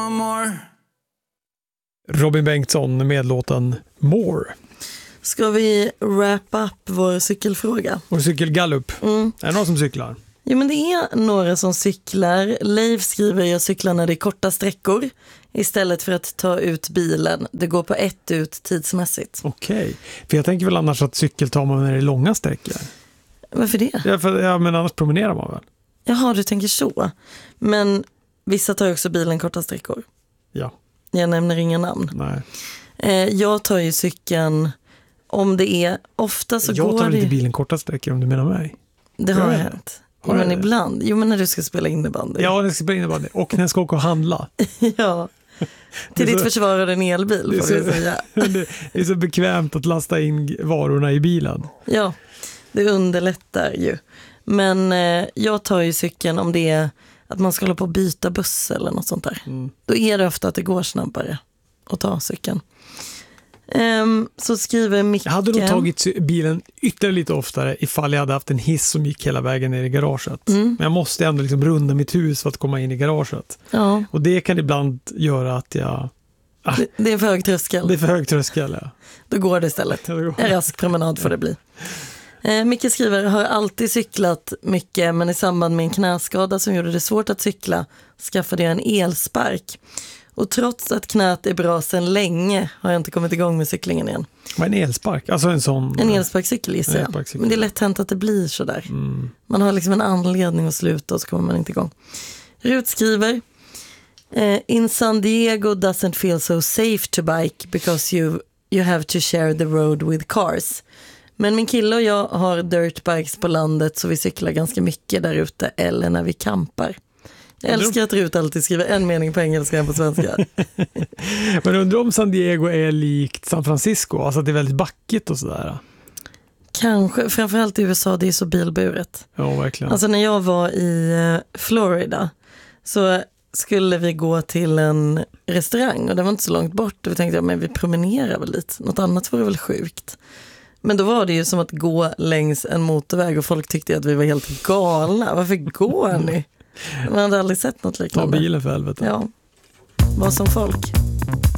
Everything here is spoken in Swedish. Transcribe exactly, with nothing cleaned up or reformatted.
no more. Robin Bengtsson med låten More. Ska vi wrap up vår cykelfråga? Och cykelgallup. Mm. Är det någon som cyklar? Jo, men det är några som cyklar. Leif skriver, jag cyklar när det är korta sträckor istället för att ta ut bilen. Det går på ett ut tidsmässigt. Okej. Okay. För jag tänker väl annars att cykel tar man när det är långa sträckor. Varför det? Ja, för, ja, men annars promenerar man väl? Jaha, du tänker så. Men vissa tar också bilen korta sträckor. Ja. Jag nämner inga namn. Nej. Eh, jag tar ju cykeln om det är ofta så jag går det... Jag tar inte bilen korta sträckor om du menar mig. Det har jag hänt. Jo, men ibland. Jo, men när du ska spela innebandy. Ja, när jag ska spela innebandy. Och när jag ska åka och handla. Ja. Till ditt så, försvar av en elbil, får så, vi säga. Det är så bekvämt att lasta in varorna i bilen. Ja, det underlättar ju. Men eh, jag tar ju cykeln om det är att man ska hålla på att byta buss eller något sånt där. Mm. Då är det ofta att det går snabbare att ta cykeln. Um, så skriver Micke... Jag hade nog tagit bilen ytterligare lite oftare ifall jag hade haft en hiss som gick hela vägen ner i garaget. Mm. Men jag måste ändå liksom runda mitt hus för att komma in i garaget. Ja. Och det kan ibland göra att jag... Ah, det, det är för hög tröskel. Det är för hög tröskel, ja. Då går det istället. En rask promenad får det bli. Eh, Micke skriver, har alltid cyklat mycket, men i samband med en knäskada som gjorde det svårt att cykla skaffade jag en elspark. Och trots att knät är bra sedan länge har jag inte kommit igång med cyklingen igen. Vad är en elspark? Alltså en sån... En elsparkcykel gissar jag. Men det är lätt hänt att det blir så där. Mm. Man har liksom en anledning att sluta och så kommer man inte igång. Rut skriver, eh, in San Diego doesn't feel so safe to bike because you, you have to share the road with cars. Men min kille och jag har dirtbikes på landet så vi cyklar ganska mycket där ute eller när vi campar. Jag älskar att Rut alltid skriver en mening på engelska än på svenska. Men undrar om San Diego är likt San Francisco? Alltså att det är väldigt backigt och sådär. Kanske, framförallt i U S A, det är så bilburet. Ja, verkligen. Alltså när jag var i Florida så skulle vi gå till en restaurang och det var inte så långt bort. Och vi tänkte, ja, men vi promenerar väl lite. Något annat vore väl sjukt. Men då var det ju som att gå längs en motorväg och folk tyckte att vi var helt galna. Varför går ni? Man hade aldrig sett något liknande. Ta bilen för helvete. Ja, var som folk.